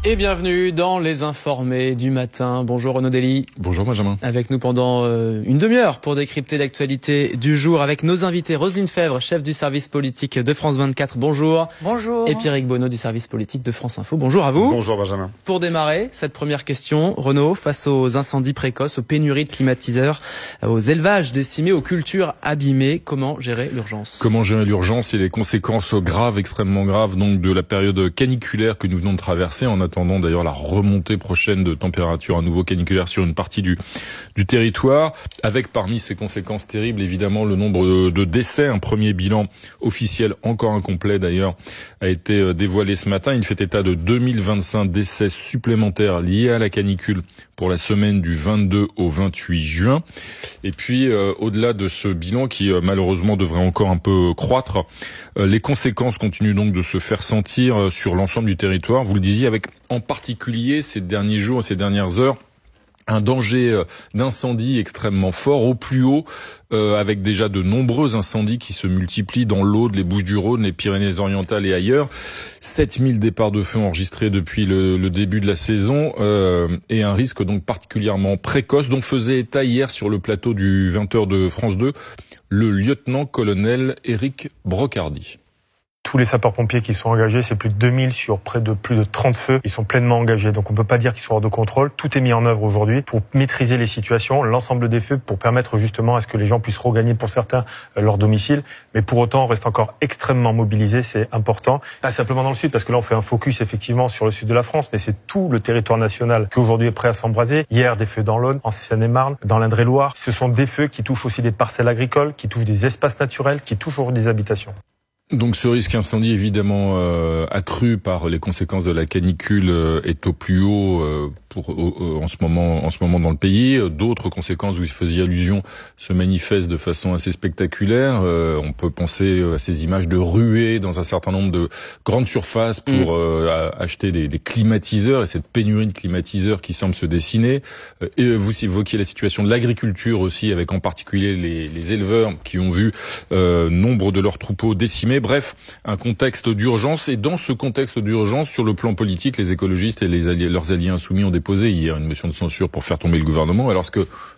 Et bienvenue dans Les Informés du matin. Bonjour Renaud Dely. Bonjour Benjamin. Avec nous pendant une demi-heure pour décrypter l'actualité du jour avec nos invités. Roselyne Febvre, chef du service politique de France 24. Bonjour. Bonjour. Et Pierrick Bonneau du service politique de France Info. Bonjour à vous. Bonjour Benjamin. Pour démarrer cette première question, Renaud, face aux incendies précoces, aux pénuries de climatiseurs, aux élevages décimés, aux cultures abîmées, comment gérer l'urgence ? Comment gérer l'urgence et les conséquences graves, extrêmement graves, donc de la période caniculaire que nous venons de traverser, en attendant d'ailleurs la remontée prochaine de température à nouveau caniculaire sur une partie du territoire, avec parmi ces conséquences terribles évidemment le nombre de décès. Un premier bilan officiel, encore incomplet d'ailleurs, a été dévoilé ce matin. Il fait état de 2025 décès supplémentaires liés à la canicule pour la semaine du 22 au 28 juin. Et puis, au-delà de ce bilan qui malheureusement devrait encore un peu croître, les conséquences continuent donc de se faire sentir sur l'ensemble du territoire. Vous le disiez, avec en particulier ces derniers jours, ces dernières heures, un danger d'incendie extrêmement fort, au plus haut, avec déjà de nombreux incendies qui se multiplient dans l'Aude, les Bouches-du-Rhône, les Pyrénées-Orientales et ailleurs. 7000 départs de feu enregistrés depuis le début de la saison, et un risque donc particulièrement précoce dont faisait état hier sur le plateau du 20h de France 2 le lieutenant-colonel Éric Brocardi. Tous les sapeurs-pompiers qui sont engagés, c'est plus de 2000 sur près de plus de 30 feux. Ils sont pleinement engagés, donc on ne peut pas dire qu'ils sont hors de contrôle. Tout est mis en œuvre aujourd'hui pour maîtriser les situations, l'ensemble des feux, pour permettre justement à ce que les gens puissent regagner pour certains leur domicile. Mais pour autant, on reste encore extrêmement mobilisés, c'est important. Pas simplement dans le sud, parce que là on fait un focus effectivement sur le sud de la France, mais c'est tout le territoire national qui aujourd'hui est prêt à s'embraser. Hier, des feux dans l'Aude, en Seine-et-Marne, dans l'Indre-et-Loire. Ce sont des feux qui touchent aussi des parcelles agricoles, qui touchent des espaces naturels, qui touchent des habitations. Donc ce risque incendie évidemment accru par les conséquences de la canicule est au plus haut en ce moment dans le pays. D'autres conséquences, vous y faisiez allusion, se manifestent de façon assez spectaculaire. On peut penser à ces images de ruées dans un certain nombre de grandes surfaces pour acheter des climatiseurs et cette pénurie de climatiseurs qui semble se dessiner. Et vous évoquiez la situation de l'agriculture aussi, avec en particulier les éleveurs qui ont vu nombre de leurs troupeaux décimés. Bref, un contexte d'urgence. Et dans ce contexte d'urgence, sur le plan politique, les écologistes et leurs alliés insoumis ont déposé hier une motion de censure pour faire tomber le gouvernement, alors que